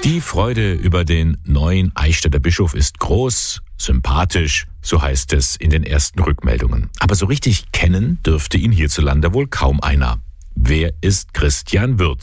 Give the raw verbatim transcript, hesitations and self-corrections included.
Die Freude über den neuen Eichstätter Bischof ist groß, sympathisch, so heißt es in den ersten Rückmeldungen. Aber so richtig kennen dürfte ihn hierzulande wohl kaum einer. Wer ist Christian Würz?